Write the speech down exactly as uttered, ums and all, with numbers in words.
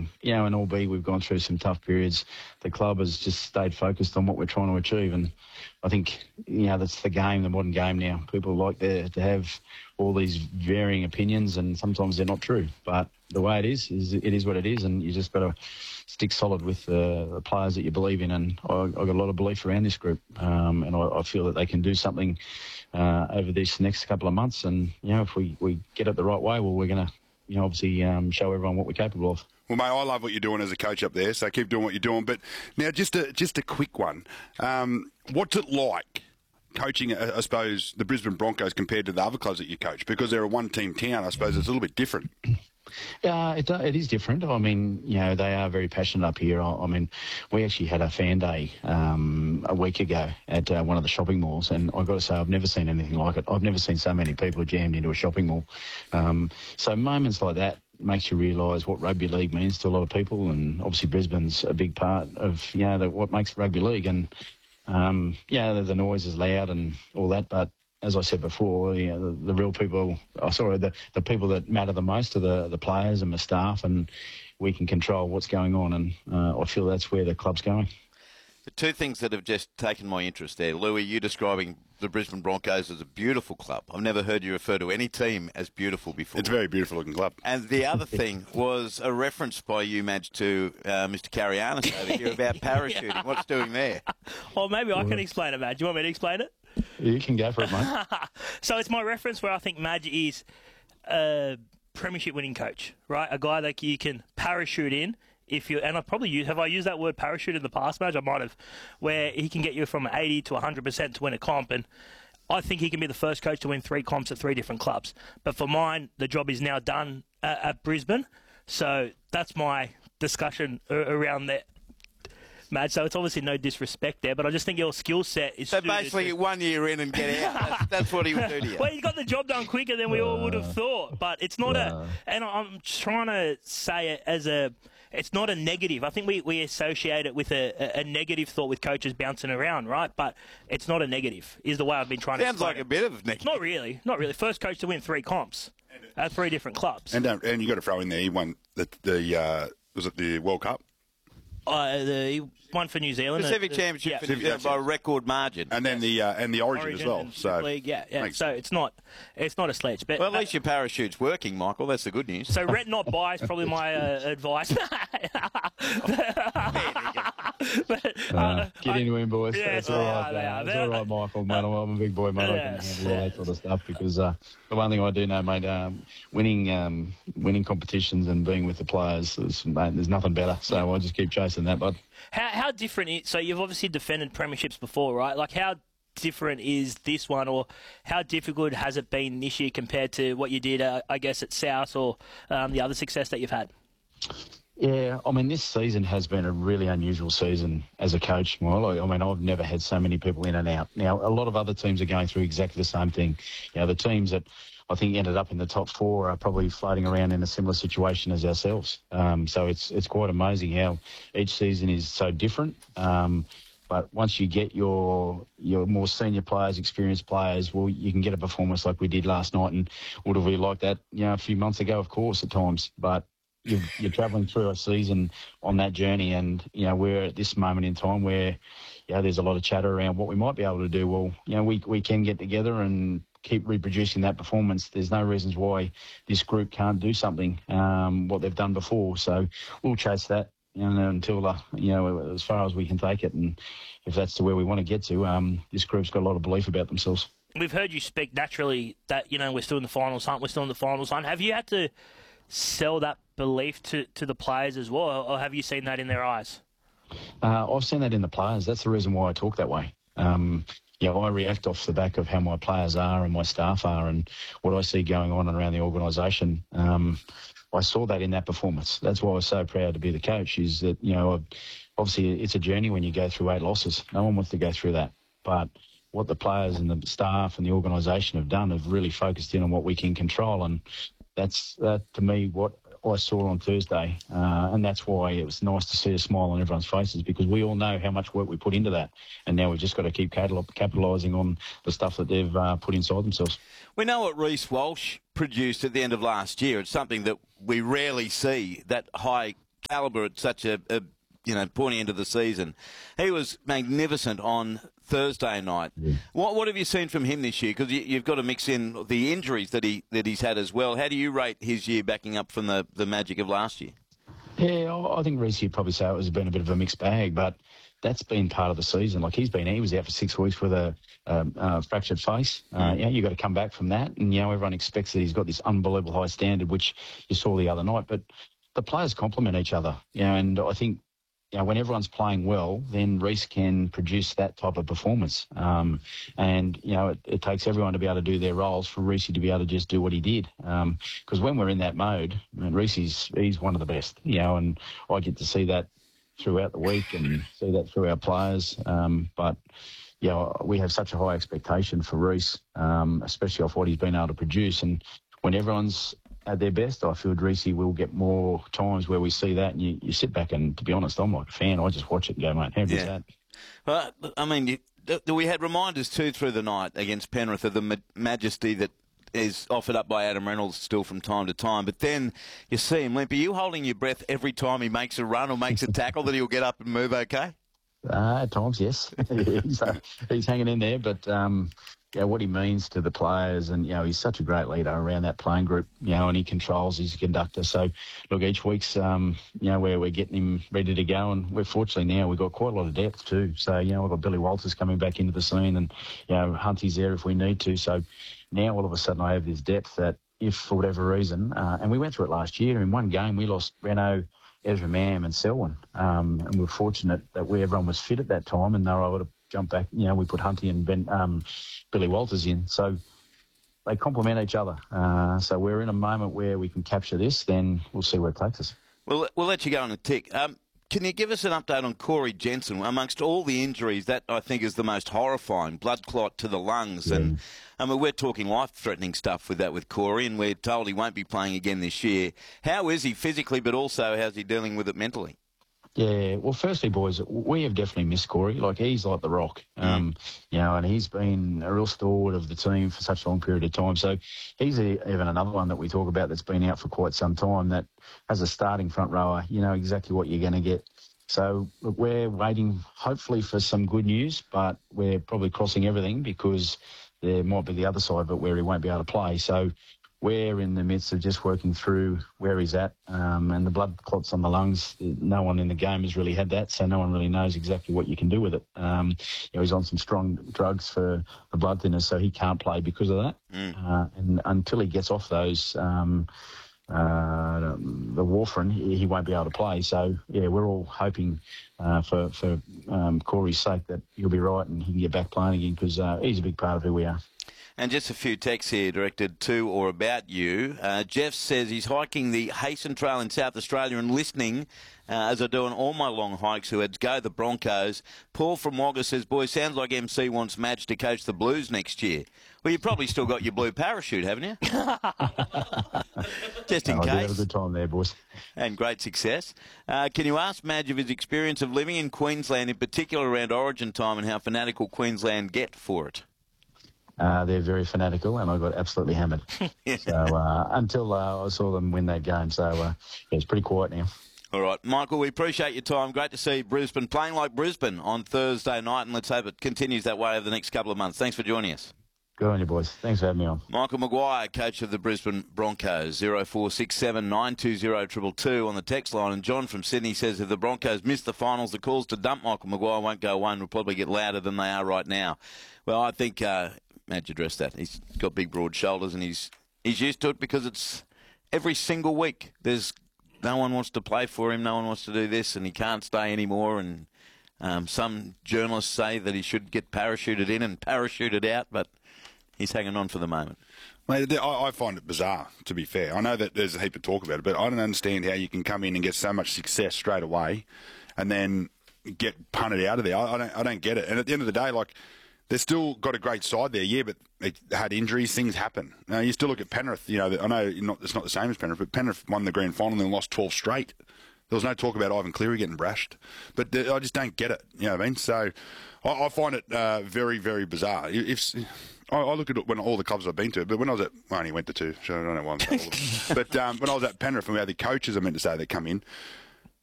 Um, you know, and albeit we've gone through some tough periods, the club has just stayed focused on what we're trying to achieve. And I think, you know, that's the game, the modern game now. People like to, to have all these varying opinions, and sometimes they're not true. But the way it is, is it is what it is, and you just got to stick solid with uh, the players that you believe in. And I, I've got a lot of belief around this group, um, and I, I feel that they can do something uh, over this next couple of months. And, you know, if we, we get it the right way, well, we're going to, you know, obviously um, show everyone what we're capable of. Well, mate, I love what you're doing as a coach up there, so keep doing what you're doing. But now, just a just a quick one. Um, what's it like coaching, I suppose, the Brisbane Broncos compared to the other clubs that you coach? Because they're a one-team town, I suppose it's a little bit different. Yeah, it, it is different. I mean, you know, they are very passionate up here. I, I mean, we actually had a fan day um, a week ago at uh, one of the shopping malls, and I've got to say I've never seen anything like it. I've never seen so many people jammed into a shopping mall. Um, so moments like that makes you realise what rugby league means to a lot of people, and obviously Brisbane's a big part of, you know, the, what makes rugby league. And, um, yeah, the, the noise is loud and all that, but as I said before, you know, the, the real people, oh, sorry, the, the people that matter the most are the, the players and the staff, and we can control what's going on, and uh, I feel that's where the club's going. The two things that have just taken my interest there, Louis, you describing the Brisbane Broncos as a beautiful club. I've never heard you refer to any team as beautiful before. It's a very beautiful looking club. And the other thing was a reference by you, Madge, to uh, Mister Carianis over here about parachuting. Yeah. What's doing there? Well, maybe I can explain it, Madge. Do you want me to explain it? You can go for it, mate. So it's my reference where I think Madge is a premiership winning coach, right? A guy that you can parachute in. If you and I probably use have I used that word parachute in the past, Madge? I might have, where he can get you from eighty to one hundred percent to win a comp, and I think he can be the first coach to win three comps at three different clubs. But for mine, the job is now done at, at Brisbane, so that's my discussion around that, Madge. So it's obviously no disrespect there, but I just think your skill set is. So basically, to... one year in and get out. That's, that's what he would do to you. Well, he got the job done quicker than we all would have thought, but it's not No. a. And I'm trying to say it as a. It's not a negative. I think we, we associate it with a, a, a negative thought with coaches bouncing around, right? But it's not a negative, is the way I've been trying Sounds to like explain a bit of negative. Not really. Not really. First coach to win three comps at three different clubs. And uh, and you got to throw in there, he won the, the uh, was it the World Cup? Uh, the one for New Zealand. Pacific uh, Championship yeah. for New Zealand by a record margin. And then the uh, and the Origin, Origin as well. and So League, yeah, yeah. makes So sense. it's not, it's not a sledge. But Well, at uh, least your parachute's working, Michael. That's the good news. so rent not buy is probably my uh, advice. But, Uh, uh, get I- into him, boys. Yeah, It's they all are, right, they uh, are. It's They're- all right, Michael, mate. I'm I'm a big boy, mate. I can Yes, handle all that sort of stuff because uh, the one thing I do know, mate, um, winning um, winning competitions and being with the players, is, mate, there's nothing better. So I just keep chasing that, bud. How, how different is, so you've obviously defended premierships before, right? Like how different is this one, or how difficult has it been this year compared to what you did, uh, I guess, at South or um, the other success that you've had? Yeah, I mean, this season has been a really unusual season as a coach. Well, I mean, I've never had so many people in and out. Now, a lot of other teams are going through exactly the same thing. You know, the teams that I think ended up in the top four are probably floating around in a similar situation as ourselves. Um, so it's it's quite amazing how each season is so different. Um, but once you get your your more senior players, experienced players, well, you can get a performance like we did last night. And would have we liked that, you know, a few months ago, of course, at times. But you're, you're travelling through a season on that journey, and you know we're at this moment in time where, you know, there's a lot of chatter around what we might be able to do. Well, you know, we we can get together and keep reproducing that performance. There's no reasons why this group can't do something um, what they've done before. So we'll chase that, you know, until uh, you know as far as we can take it, and if that's to where we want to get to, um, this group's got a lot of belief about themselves. We've heard you speak naturally that, you know, we're still in the finals hunt, we're still in the finals hunt. Have you had to sell that belief to, to the players as well, or have you seen that in their eyes? Uh, I've seen that in the players. That's the reason why I talk that way. Um, you know, I react off the back of how my players are and my staff are and what I see going on around the organisation. Um, I saw that in that performance. That's why I was so proud to be the coach, is that, you know, obviously it's a journey when you go through eight losses. No one wants to go through that. But what the players and the staff and the organisation have done have really focused in on what we can control, and that's, uh, to me, what I saw on Thursday, uh, and that's why it was nice to see a smile on everyone's faces, because we all know how much work we put into that, and now we've just got to keep capitalising on the stuff that they've uh, put inside themselves. We know what Reece Walsh produced at the end of last year. It's something that we rarely see, that high calibre at such a, a you know pointy end of the season. He was magnificent on Thursday night. Yeah. What what have you seen from him this year? Because you, you've got to mix in the injuries that he that he's had as well. How do you rate his year backing up from the, the magic of last year? Yeah, I think Reece would probably say it has been a bit of a mixed bag, but that's been part of the season. Like he's been, he was out for six weeks with a, a, a fractured face. Uh, you know, you've got to come back from that, and you know everyone expects that he's got this unbelievable high standard, which you saw the other night. But the players complement each other, you know, and I think you know when everyone's playing well, then Reece can produce that type of performance. Um, and you know, it, it takes everyone to be able to do their roles for Reece to be able to just do what he did. Because um, when we're in that mode, I mean, Reece is he's one of the best, you know, and I get to see that throughout the week and see that through our players. Um, but, yeah, you know, we have such a high expectation for Reece, um, especially off what he's been able to produce. And when everyone's at their best, I feel Reece will get more times where we see that. And you, you sit back and, to be honest, I'm like a fan. I just watch it and go, mate, how good's yeah. that? Well, I mean, you, we had reminders too through the night against Penrith of the ma- majesty that is offered up by Adam Reynolds still from time to time. But then you see him limp. Are you holding your breath every time he makes a run or makes a tackle that he'll get up and move okay? Uh, at times, yes. he's, uh, he's hanging in there. But, um, yeah, what he means to the players, and, you know, he's such a great leader around that playing group, you know, and he controls his conductor. So, look, each week's, um, you know, where we're getting him ready to go. And we're fortunately now we've got quite a lot of depth too. So, you know, we've got Billy Walters coming back into the scene and, you know, Hunty's there if we need to. So, now all of a sudden I have this depth that if for whatever reason, uh, and we went through it last year, in one game we lost Renault, Ezra Mam and Selwyn. Um, and we we're fortunate that we, everyone was fit at that time and they were able to jump back. You know, we put Hunty and Ben, um, Billy Walters in. So they complement each other. Uh, so we're in a moment where we can capture this, then we'll see where it takes us. Well, we'll let you go on a tick. Um, Can you give us an update on Corey Jensen? Amongst all the injuries, that I think is the most horrifying, blood clot to the lungs. Yeah. And I mean, we're talking life-threatening stuff with that with Corey, and we're told he won't be playing again this year. How is he physically, but also how's he dealing with it mentally? Yeah, well, firstly, boys, we have definitely missed Corey. Like, he's like the rock, um, mm. you know, and he's been a real stalwart of the team for such a long period of time. So he's a, even another one that we talk about that's been out for quite some time that as a starting front rower, you know exactly what you're going to get. So look, we're waiting, hopefully, for some good news, but we're probably crossing everything because there might be the other side, but where he won't be able to play. So we're in the midst of just working through where he's at, um, and the blood clots on the lungs. No one in the game has really had that, so no one really knows exactly what you can do with it. Um, you know, he's on some strong drugs for the blood thinners, so he can't play because of that. Mm. Uh, and until he gets off those, um, uh, the warfarin, he, he won't be able to play. So yeah, we're all hoping uh, for for um, Corey's sake that he'll be right and he can get back playing again because uh, he's a big part of who we are. And just a few texts here directed to or about you. Uh, Jeff says he's hiking the Hasten Trail in South Australia and listening uh, as I do on all my long hikes who had Go the Broncos. Paul from Wagga says, boys, sounds like M C wants Madge to coach the Blues next year. Well, you've probably still got your blue parachute, haven't you? Just in no, case. I did have a good time there, boys. And great success. Uh, can you ask Madge of his experience of living in Queensland, in particular around Origin time, and how fanatical Queensland get for it? Uh, they're very fanatical, and I got absolutely hammered. yeah. So uh, until uh, I saw them win that game, so uh, yeah, it's pretty quiet now. All right, Michael, we appreciate your time. Great to see Brisbane playing like Brisbane on Thursday night, and let's hope it continues that way over the next couple of months. Thanks for joining us. Good on you, boys. Thanks for having me on. Michael Maguire, coach of the Brisbane Broncos, zero four six seven nine two zero two two on the text line. And John from Sydney says if the Broncos miss the finals, the calls to dump Michael Maguire won't go away and will probably get louder than they are right now. Well, I think uh, Madge addressed that. He's got big, broad shoulders, and he's he's used to it because it's every single week. There's no one wants to play for him, no one wants to do this, and he can't stay anymore. And um, some journalists say that he should get parachuted in and parachuted out, but he's hanging on for the moment. Mate, I find it bizarre, to be fair. I know that there's a heap of talk about it, but I don't understand how you can come in and get so much success straight away and then get punted out of there. I don't, I don't get it. And at the end of the day, like, they've still got a great side there, yeah, but they had injuries, things happen. Now, you still look at Penrith, you know, I know not, it's not the same as Penrith, but Penrith won the grand final and then lost twelve straight. There was no talk about Ivan Cleary getting brashed. But I just don't get it, you know what I mean? So I, I find it uh, very, very bizarre. If I, I look at it when all the clubs I've been to, but when I was at, well, I only went to two, so I don't know why I'm saying all of them. But um, when I was at Penrith and we had the coaches, I meant to say, that come in,